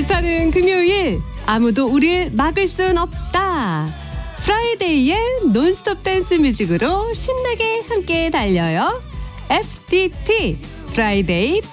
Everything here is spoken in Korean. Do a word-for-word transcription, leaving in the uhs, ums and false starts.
불타는 금요일, 아무도 우릴 막을 순 없다. 프라이데이의 논스톱 댄스 뮤직으로 신나게 함께 달려요. 에프티티 프라이데이